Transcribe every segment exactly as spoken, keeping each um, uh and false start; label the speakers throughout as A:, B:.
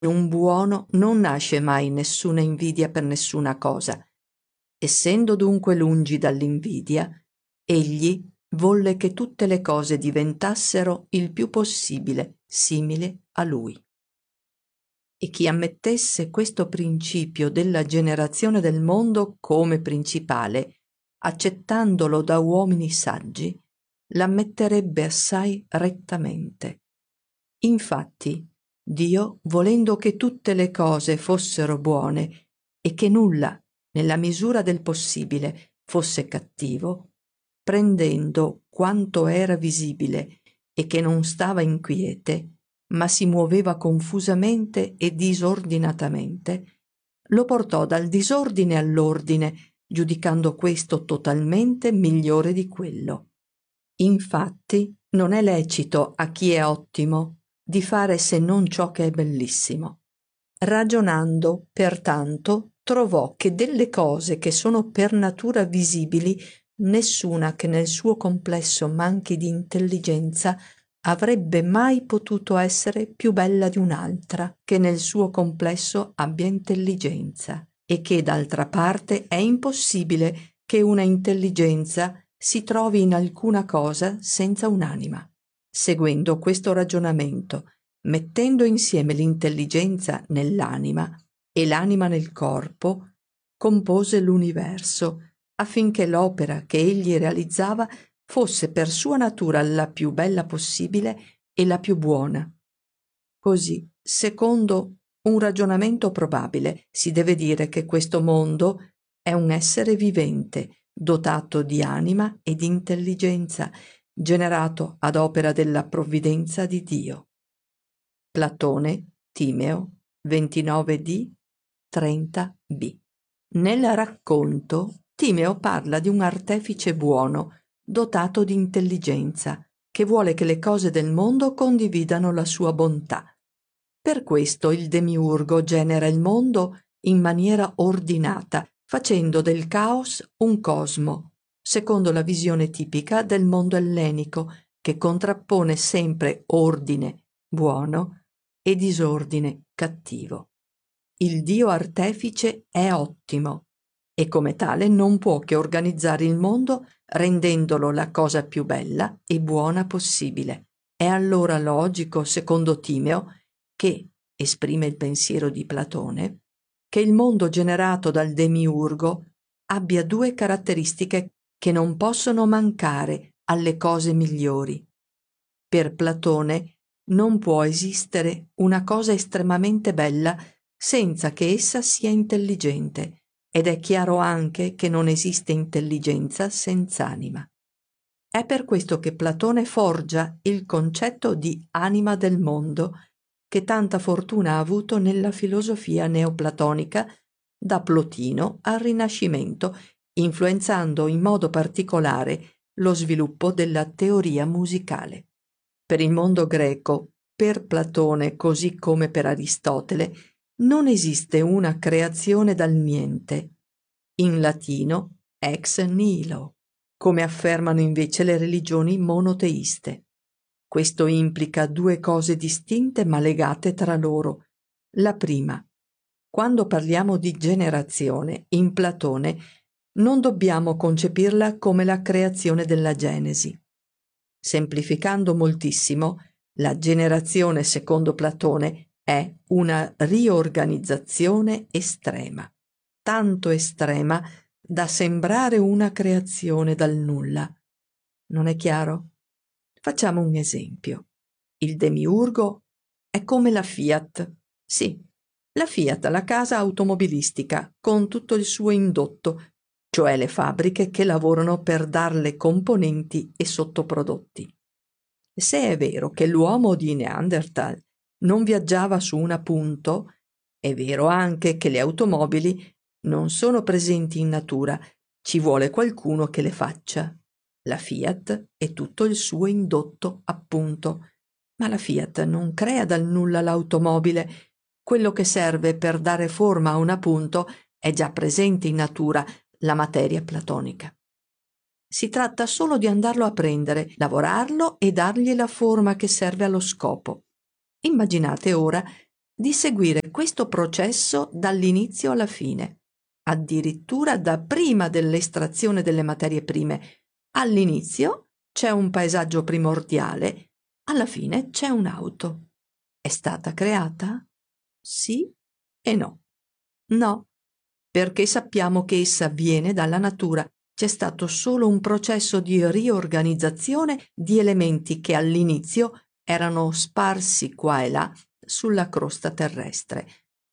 A: un buono non nasce mai nessuna invidia per nessuna cosa. Essendo dunque lungi dall'invidia, egli volle che tutte le cose diventassero il più possibile simili a lui. E chi ammettesse questo principio della generazione del mondo come principale, accettandolo da uomini saggi, l'ammetterebbe assai rettamente. Infatti, Dio, volendo che tutte le cose fossero buone e che nulla, nella misura del possibile, fosse cattivo, prendendo quanto era visibile e che non stava in quiete, ma si muoveva confusamente e disordinatamente, lo portò dal disordine all'ordine, giudicando questo totalmente migliore di quello. Infatti, non è lecito a chi è ottimo di fare se non ciò che è bellissimo. Ragionando, pertanto, trovò che delle cose che sono per natura visibili, nessuna che nel suo complesso manchi di intelligenza avrebbe mai potuto essere più bella di un'altra che nel suo complesso abbia intelligenza, e che d'altra parte è impossibile che una intelligenza si trovi in alcuna cosa senza un'anima. Seguendo questo ragionamento, mettendo insieme l'intelligenza nell'anima e l'anima nel corpo, compose l'universo, affinché l'opera che egli realizzava fosse per sua natura la più bella possibile e la più buona. Così, secondo un ragionamento probabile, si deve dire che questo mondo è un essere vivente, dotato di anima e di intelligenza, generato ad opera della provvidenza di Dio. Platone, Timeo, ventinove d, trenta b. Nel racconto, Timeo parla di un artefice buono, dotato di intelligenza, che vuole che le cose del mondo condividano la sua bontà. Per questo il demiurgo genera il mondo in maniera ordinata, facendo del caos un cosmo, secondo la visione tipica del mondo ellenico, che contrappone sempre ordine buono e disordine cattivo. Il Dio artefice è ottimo e come tale non può che organizzare il mondo rendendolo la cosa più bella e buona possibile. È allora logico, secondo Timeo, che, esprime il pensiero di Platone, che il mondo generato dal demiurgo abbia due caratteristiche che non possono mancare alle cose migliori. Per Platone non può esistere una cosa estremamente bella senza che essa sia intelligente, ed è chiaro anche che non esiste intelligenza senza anima. È per questo che Platone forgia il concetto di anima del mondo, che tanta fortuna ha avuto nella filosofia neoplatonica da Plotino al Rinascimento, influenzando in modo particolare lo sviluppo della teoria musicale. Per il mondo greco, per Platone così come per Aristotele, non esiste una creazione dal niente. In latino ex nihilo, come affermano invece le religioni monoteiste. Questo implica due cose distinte ma legate tra loro. La prima, quando parliamo di generazione, in Platone non dobbiamo concepirla come la creazione della Genesi. Semplificando moltissimo, la generazione secondo Platone è una riorganizzazione estrema, tanto estrema da sembrare una creazione dal nulla. Non è chiaro? Facciamo un esempio. Il demiurgo è come la Fiat. Sì, la Fiat, la casa automobilistica, con tutto il suo indotto, cioè le fabbriche che lavorano per darle componenti e sottoprodotti. Se è vero che l'uomo di Neanderthal non viaggiava su un appunto, è vero anche che le automobili non sono presenti in natura, ci vuole qualcuno che le faccia. La Fiat è tutto il suo indotto, appunto, ma la Fiat non crea dal nulla l'automobile. Quello che serve per dare forma a un appunto è già presente in natura, la materia platonica. Si tratta solo di andarlo a prendere, lavorarlo e dargli la forma che serve allo scopo. Immaginate ora di seguire questo processo dall'inizio alla fine, addirittura da prima dell'estrazione delle materie prime. All'inizio c'è un paesaggio primordiale, alla fine c'è un'auto. È stata creata? Sì e no. No, perché sappiamo che essa viene dalla natura. C'è stato solo un processo di riorganizzazione di elementi che all'inizio erano sparsi qua e là sulla crosta terrestre.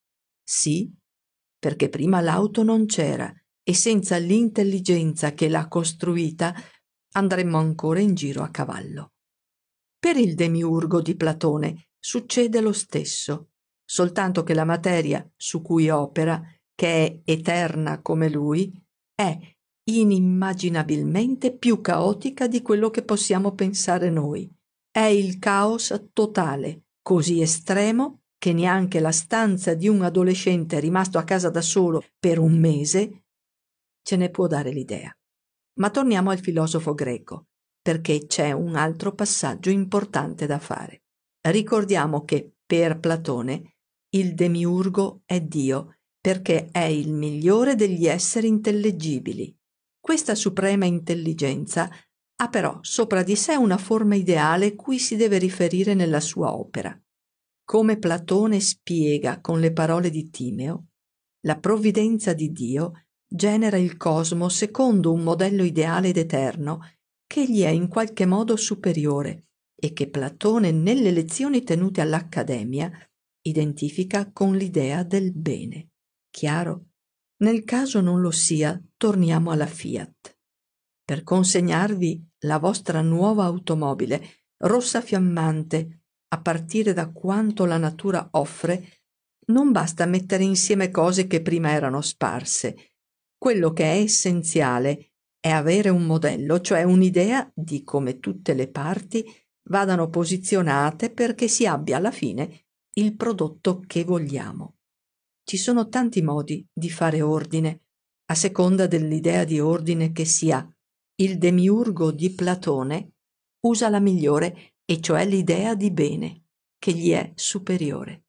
A: Sì, perché prima l'auto non c'era e senza l'intelligenza che l'ha costruita andremmo ancora in giro a cavallo. Per il demiurgo di Platone succede lo stesso, soltanto che la materia su cui opera, che è eterna come lui, è inimmaginabilmente più caotica di quello che possiamo pensare noi. È il caos totale, così estremo che neanche la stanza di un adolescente rimasto a casa da solo per un mese ce ne può dare l'idea. Ma torniamo al filosofo greco, perché c'è un altro passaggio importante da fare. Ricordiamo che per Platone il demiurgo è Dio, perché è il migliore degli esseri intellegibili. Questa suprema intelligenza ha però sopra di sé una forma ideale cui si deve riferire nella sua opera. Come Platone spiega con le parole di Timeo, la provvidenza di Dio genera il cosmo secondo un modello ideale ed eterno che gli è in qualche modo superiore e che Platone nelle lezioni tenute all'Accademia identifica con l'idea del bene. Chiaro? Nel caso non lo sia, torniamo alla Fiat. Per consegnarvi la vostra nuova automobile, rossa fiammante, a partire da quanto la natura offre, non basta mettere insieme cose che prima erano sparse. Quello che è essenziale è avere un modello, cioè un'idea di come tutte le parti vadano posizionate perché si abbia alla fine il prodotto che vogliamo. Ci sono tanti modi di fare ordine, a seconda dell'idea di ordine che si ha. Il demiurgo di Platone usa la migliore, e cioè l'idea di bene, che gli è superiore.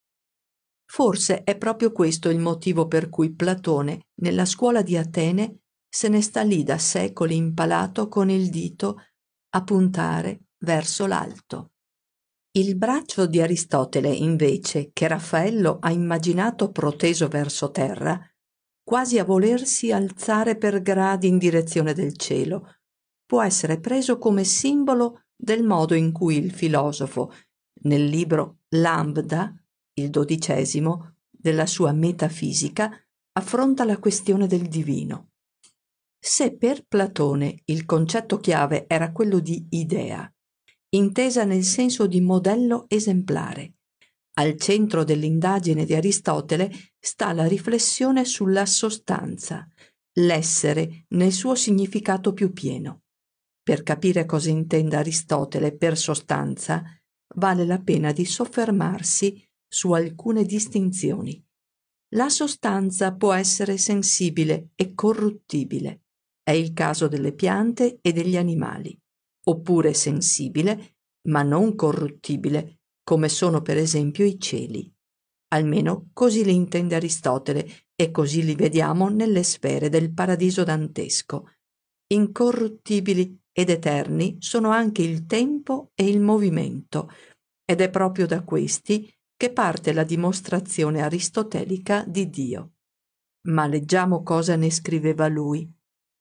A: Forse è proprio questo il motivo per cui Platone, nella scuola di Atene, se ne sta lì da secoli impalato con il dito a puntare verso l'alto. Il braccio di Aristotele, invece, che Raffaello ha immaginato proteso verso terra, quasi a volersi alzare per gradi in direzione del cielo, può essere preso come simbolo del modo in cui il filosofo, nel libro Lambda, il dodicesimo, della sua metafisica, affronta la questione del divino. Se per Platone il concetto chiave era quello di idea, intesa nel senso di modello esemplare, al centro dell'indagine di Aristotele sta la riflessione sulla sostanza, l'essere nel suo significato più pieno. Per capire cosa intenda Aristotele per sostanza, vale la pena di soffermarsi su alcune distinzioni. La sostanza può essere sensibile e corruttibile, è il caso delle piante e degli animali, oppure sensibile ma non corruttibile, come sono per esempio i cieli. Almeno così li intende Aristotele e così li vediamo nelle sfere del paradiso dantesco. Incorruttibili ed eterni sono anche il tempo e il movimento, ed è proprio da questi che parte la dimostrazione aristotelica di Dio. Ma leggiamo cosa ne scriveva lui.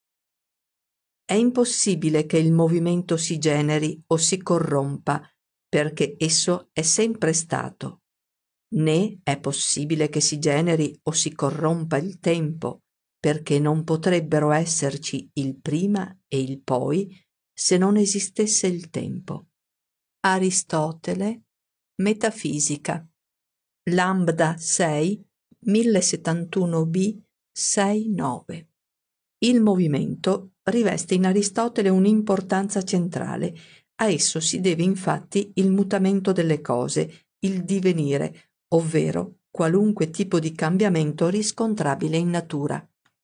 A: È impossibile che il movimento si generi o si corrompa, perché esso è sempre stato. Né è possibile che si generi o si corrompa il tempo, perché non potrebbero esserci il prima e il poi se non esistesse il tempo. Aristotele, Metafisica, Lambda sei, mille settantuno b, sei nove. Il movimento riveste in Aristotele un'importanza centrale. A esso si deve infatti il mutamento delle cose, il divenire, ovvero qualunque tipo di cambiamento riscontrabile in natura.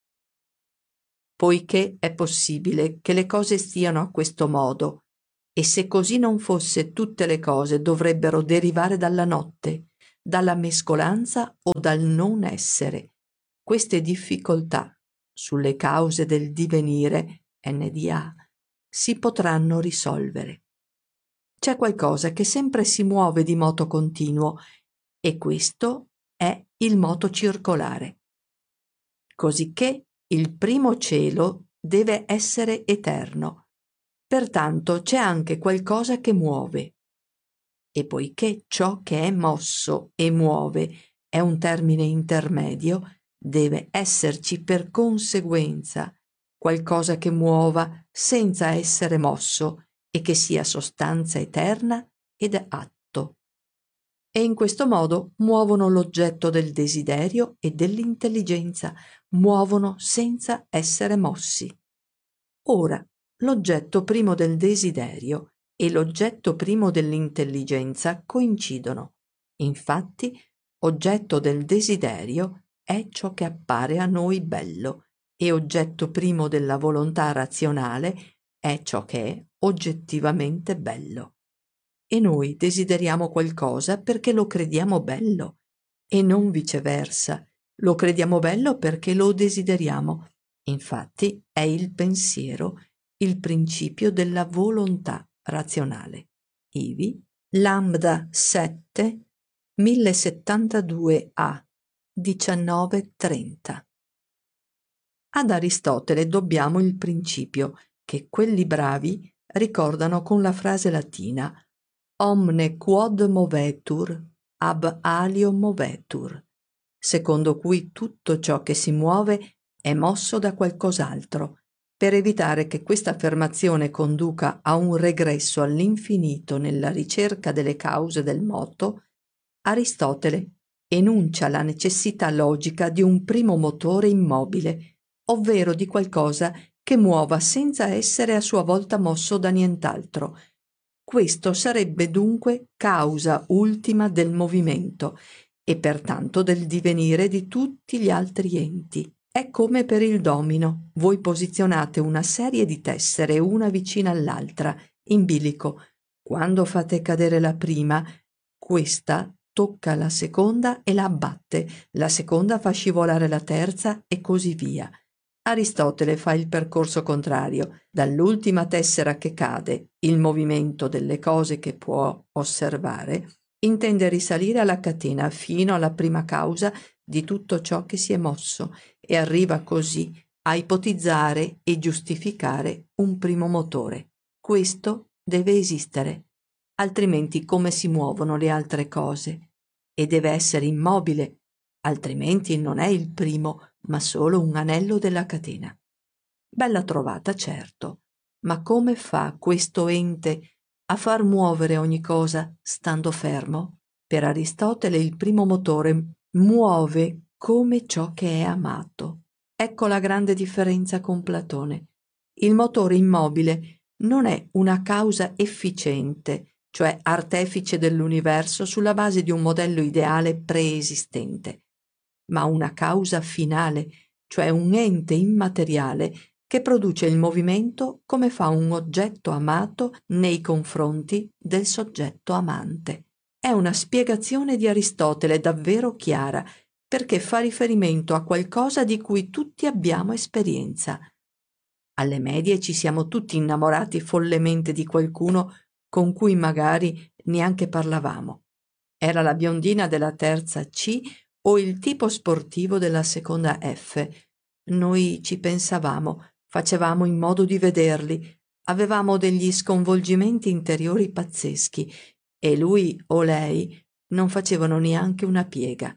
A: Poiché è possibile che le cose stiano a questo modo, e se così non fosse tutte le cose dovrebbero derivare dalla notte, dalla mescolanza o dal non essere. Queste difficoltà sulle cause del divenire, N D A, si potranno risolvere. C'è qualcosa che sempre si muove di moto continuo e questo è il moto circolare. Cosicché il primo cielo deve essere eterno. Pertanto c'è anche qualcosa che muove. E poiché ciò che è mosso e muove è un termine intermedio, deve esserci per conseguenza qualcosa che muova senza essere mosso e che sia sostanza eterna ed atto. E in questo modo muovono l'oggetto del desiderio e dell'intelligenza, muovono senza essere mossi. Ora, l'oggetto primo del desiderio e l'oggetto primo dell'intelligenza coincidono. Infatti, oggetto del desiderio è ciò che appare a noi bello e oggetto primo della volontà razionale è ciò che è oggettivamente bello. E noi desideriamo qualcosa perché lo crediamo bello e non viceversa. Lo crediamo bello perché lo desideriamo. Infatti è il pensiero il principio della volontà razionale. Ivi lambda sette mille settantadue A diciannove trenta. Ad Aristotele dobbiamo il principio che quelli bravi ricordano con la frase latina omne quod movetur ab alio movetur, secondo cui tutto ciò che si muove è mosso da qualcos'altro. Per evitare che questa affermazione conduca a un regresso all'infinito nella ricerca delle cause del moto, Aristotele enuncia la necessità logica di un primo motore immobile, ovvero di qualcosa che muova senza essere a sua volta mosso da nient'altro. Questo sarebbe dunque causa ultima del movimento e pertanto del divenire di tutti gli altri enti. È come per il domino. Voi posizionate una serie di tessere una vicina all'altra, in bilico. Quando fate cadere la prima, questa tocca la seconda e la abbatte, la seconda fa scivolare la terza e così via. Aristotele fa il percorso contrario. Dall'ultima tessera che cade, il movimento delle cose che può osservare, intende risalire alla catena fino alla prima causa di tutto ciò che si è mosso e arriva così a ipotizzare e giustificare un primo motore. Questo deve esistere, altrimenti come si muovono le altre cose? E deve essere immobile, altrimenti non è il primo, ma solo un anello della catena. Bella trovata, certo, ma come fa questo ente a far muovere ogni cosa stando fermo? Per Aristotele il primo motore muove come ciò che è amato. Ecco la grande differenza con Platone. Il motore immobile non è una causa efficiente, cioè artefice dell'universo sulla base di un modello ideale preesistente, ma una causa finale, cioè un ente immateriale che produce il movimento come fa un oggetto amato nei confronti del soggetto amante. È una spiegazione di Aristotele davvero chiara, perché fa riferimento a qualcosa di cui tutti abbiamo esperienza. Alle medie ci siamo tutti innamorati follemente di qualcuno con cui magari neanche parlavamo. Era la biondina della terza C o il tipo sportivo della seconda F. Noi ci pensavamo, facevamo in modo di vederli, avevamo degli sconvolgimenti interiori pazzeschi e lui o lei non facevano neanche una piega.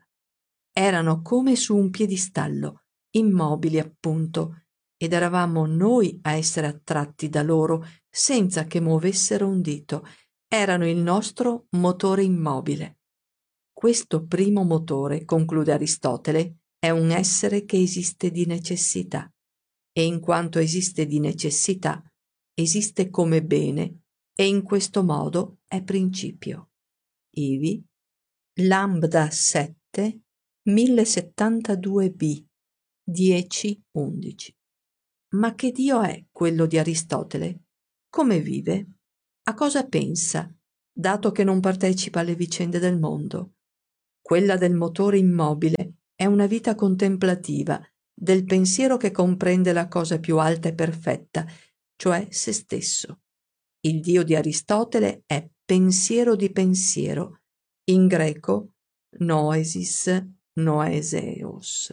A: Erano come su un piedistallo, immobili appunto, ed eravamo noi a essere attratti da loro senza che muovessero un dito. Erano il nostro motore immobile. Questo primo motore, conclude Aristotele, è un essere che esiste di necessità, e in quanto esiste di necessità, esiste come bene, e in questo modo è principio. Ivi, lambda sette mille settantadue B dieci undici. Ma che Dio è quello di Aristotele? Come vive? A cosa pensa, dato che non partecipa alle vicende del mondo? Quella del motore immobile è una vita contemplativa, del pensiero che comprende la cosa più alta e perfetta, cioè se stesso. Il Dio di Aristotele è pensiero di pensiero, in greco noesis noeseos.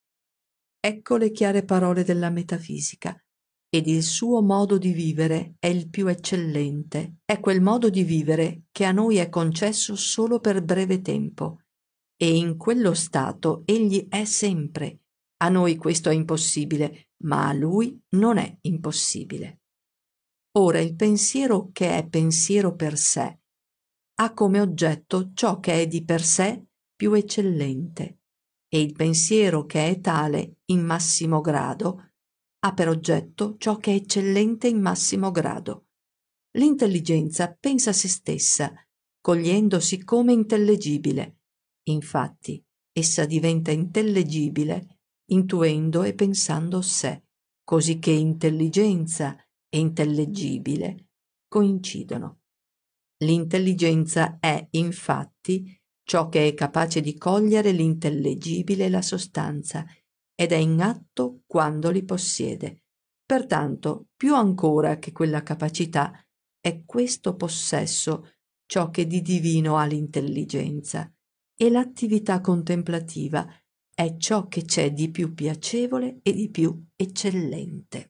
A: Ecco le chiare parole della metafisica. Ed il suo modo di vivere è il più eccellente, è quel modo di vivere che a noi è concesso solo per breve tempo, e in quello stato egli è sempre. A noi questo è impossibile, ma a lui non è impossibile. Ora il pensiero che è pensiero per sé ha come oggetto ciò che è di per sé più eccellente, e il pensiero che è tale in massimo grado ha per oggetto ciò che è eccellente in massimo grado. L'intelligenza pensa a se stessa, cogliendosi come intellegibile. Infatti, essa diventa intellegibile intuendo e pensando sé, così che intelligenza e intellegibile coincidono. L'intelligenza è, infatti, ciò che è capace di cogliere l'intellegibile e la sostanza, ed è in atto quando li possiede. Pertanto, più ancora che quella capacità, è questo possesso ciò che di divino ha l'intelligenza, e l'attività contemplativa è ciò che c'è di più piacevole e di più eccellente.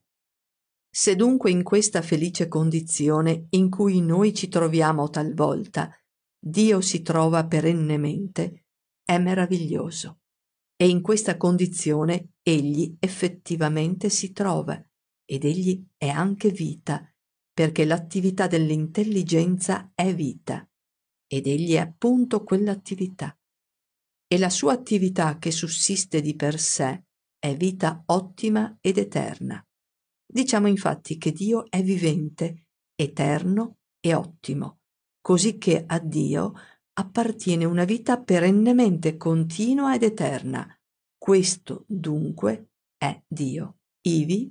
A: Se dunque in questa felice condizione in cui noi ci troviamo talvolta, Dio si trova perennemente, è meraviglioso. E in questa condizione egli effettivamente si trova, ed egli è anche vita, perché l'attività dell'intelligenza è vita, ed egli è appunto quell'attività. E la sua attività che sussiste di per sé è vita ottima ed eterna. Diciamo infatti che Dio è vivente, eterno e ottimo, così che a Dio appartiene una vita perennemente continua ed eterna. Questo dunque è Dio. Ivi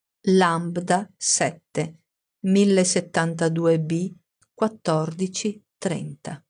A: Lambda sette, mille settantadue b, quattordici trenta.